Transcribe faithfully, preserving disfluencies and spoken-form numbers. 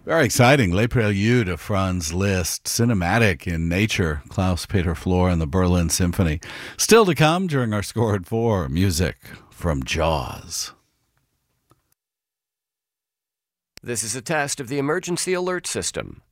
Very exciting. Le Prelude of Franz Liszt, cinematic in nature. Klaus-Peter Flohr and the Berlin Symphony. Still to come during our Score at Four, music from Jaws. This is a test of the emergency alert system.